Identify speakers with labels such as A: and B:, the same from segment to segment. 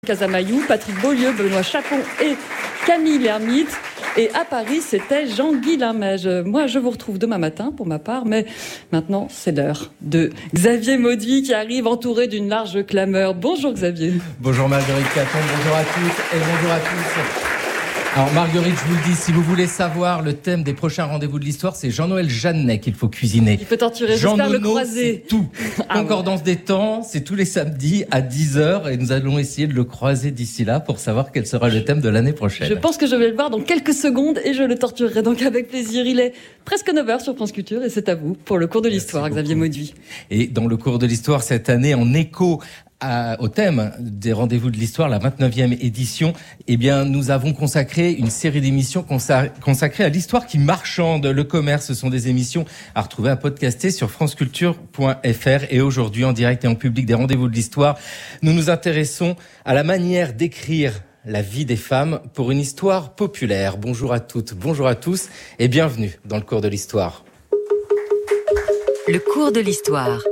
A: Casamayou, Patrick Beaulieu, Benoît Chapon et Camille Lermite. Et à Paris, c'était Jean-Guy Lamège. Moi, je vous retrouve demain matin pour ma part, mais maintenant, c'est l'heure de Xavier Mauduit qui arrive entouré d'une large clameur. Bonjour Xavier.
B: Bonjour Marguerite Caton, bonjour à toutes et bonjour à tous. Alors Marguerite, je vous le dis, si vous voulez savoir le thème des prochains rendez-vous de l'histoire, c'est Jean-Noël Jeannet qu'il faut cuisiner.
A: Il peut torturer, j'espère le croiser.
B: C'est tout. Concordance des temps, c'est tous les samedis à 10h et nous allons essayer de le croiser d'ici là pour savoir quel sera le thème de l'année prochaine.
A: Je pense que je vais le voir dans quelques secondes et je le torturerai donc avec plaisir. Il est presque 9h sur France Culture et c'est à vous pour le cours de l'histoire, Xavier Mauduit.
B: Et dans le cours de l'histoire cette année, en écho au thème des rendez-vous de l'histoire, la 29e édition, eh bien, nous avons consacré une série d'émissions consacrées à l'histoire qui marchande le commerce. Ce sont des émissions à retrouver, à podcaster sur franceculture.fr. Et aujourd'hui, en direct et en public des rendez-vous de l'histoire, nous nous intéressons à la manière d'écrire la vie des femmes pour une histoire populaire. Bonjour à toutes, bonjour à tous et bienvenue dans le cours de l'histoire.
C: Le cours de l'histoire.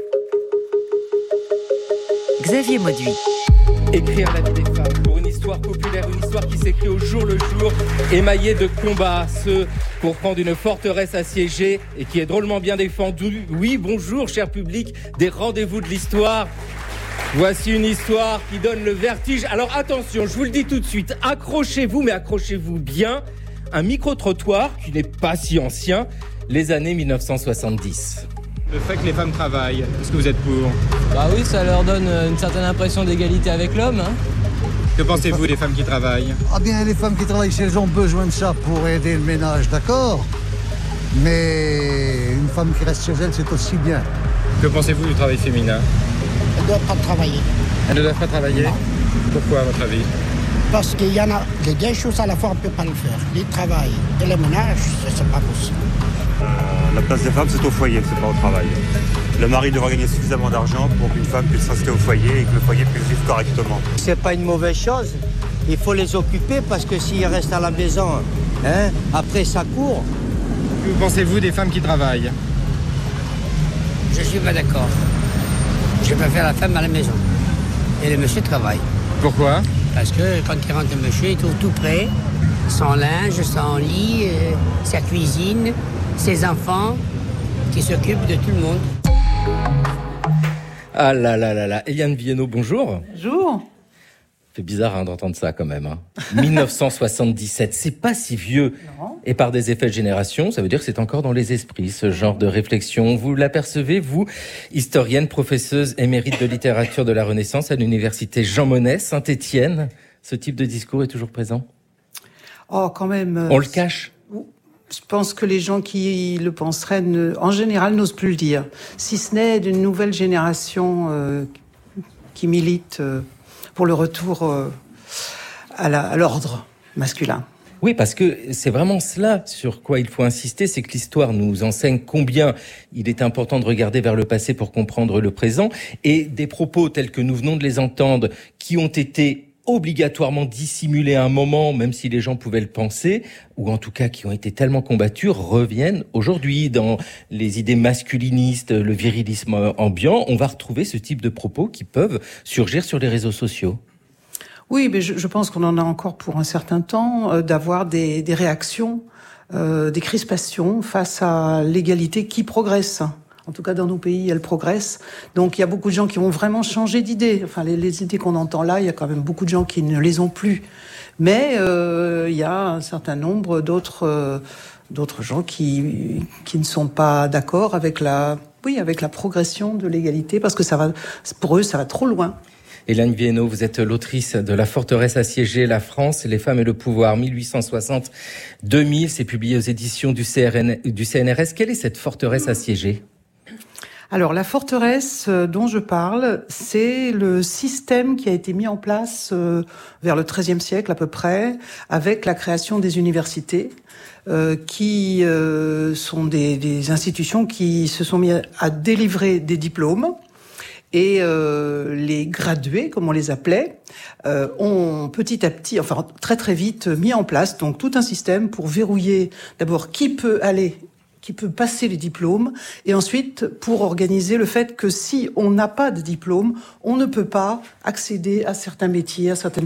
C: Xavier Mauduit.
B: Écrire la vie des femmes pour une histoire populaire, une histoire qui s'écrit au jour le jour, émaillée de combats, ceux pour prendre une forteresse assiégée et qui est drôlement bien défendue. Oui, bonjour cher public des rendez-vous de l'histoire. Voici une histoire qui donne le vertige. Alors attention, je vous le dis tout de suite, accrochez-vous, mais accrochez-vous bien. Un micro-trottoir qui n'est pas si ancien, les années 1970.
D: Le fait que les femmes travaillent, est-ce que vous êtes pour ?
E: Bah oui, ça leur donne une certaine impression d'égalité avec l'homme. Hein.
D: Que pensez-vous des femmes qui travaillent ?
F: Ah bien, les femmes qui travaillent, si elles ont besoin de ça pour aider le ménage, d'accord. Mais une femme qui reste chez elle, c'est aussi bien.
D: Que pensez-vous du travail féminin ?
G: Elles ne doivent pas travailler.
D: Elles ne doivent pas travailler ?
G: Non.
D: Pourquoi, à votre avis ?
G: Parce qu'il y en a les deux choses à la fois, on ne peut pas le faire. Le travail et le ménage, c'est pas possible.
H: La place des femmes, c'est au foyer, c'est pas au travail. Le mari devra gagner suffisamment d'argent pour qu'une femme puisse rester au foyer et que le foyer puisse vivre correctement.
I: C'est pas une mauvaise chose. Il faut les occuper parce que s'ils restent à la maison, après ça court.
D: Que pensez-vous des femmes qui travaillent ?
J: Je suis pas d'accord. Je préfère la femme à la maison. Et le monsieur travaille.
D: Pourquoi ?
J: Parce que quand il rentre, le monsieur, il trouve tout prêt. Son linge, son lit, sa cuisine, ses enfants, qui s'occupent de tout le monde.
B: Ah là là là là. Eliane Viennot, bonjour.
A: Bonjour.
B: C'est bizarre d'entendre ça quand même. 1977, c'est pas si vieux.
A: Non.
B: Et par des effets de génération, ça veut dire que c'est encore dans les esprits, ce genre de réflexion. Vous l'apercevez, vous, historienne, professeuse émérite de littérature de la Renaissance à l'université Jean Monnet, Saint-Étienne. Ce type de discours est toujours présent ?
K: Oh, quand même.
B: On le cache ?
K: Je pense que les gens qui le penseraient, en général, n'osent plus le dire. Si ce n'est d'une nouvelle génération qui milite pour le retour à l'ordre masculin.
B: Oui, parce que c'est vraiment cela sur quoi il faut insister, c'est que l'histoire nous enseigne combien il est important de regarder vers le passé pour comprendre le présent. Et des propos tels que nous venons de les entendre, qui ont été obligatoirement dissimulés à un moment, même si les gens pouvaient le penser, ou en tout cas qui ont été tellement combattus, reviennent aujourd'hui dans les idées masculinistes, le virilisme ambiant. On va retrouver ce type de propos qui peuvent surgir sur les réseaux sociaux.
K: Oui, mais je pense qu'on en a encore pour un certain temps, d'avoir des réactions, des crispations face à l'égalité qui progresse. En tout cas, dans nos pays, elle progresse. Donc, il y a beaucoup de gens qui ont vraiment changé d'idée. Enfin, les idées qu'on entend là, il y a quand même beaucoup de gens qui ne les ont plus. Mais il y a un certain nombre d'autres gens qui ne sont pas d'accord avec la progression de l'égalité, parce que pour eux, ça va trop loin.
B: Eliane Viennot, vous êtes l'autrice de La forteresse assiégée, la France, les femmes et le pouvoir, 1860-2000. C'est publié aux éditions du CNRS. Quelle est cette forteresse assiégée ?
K: Alors, la forteresse dont je parle, c'est le système qui a été mis en place vers le XIIIe siècle à peu près, avec la création des universités, qui sont des institutions qui se sont mis à délivrer des diplômes. Et les gradués, comme on les appelait, ont petit à petit, enfin très très vite, mis en place donc tout un système pour verrouiller d'abord qui peut passer les diplômes, et ensuite pour organiser le fait que si on n'a pas de diplôme, on ne peut pas accéder à certains métiers, à certaines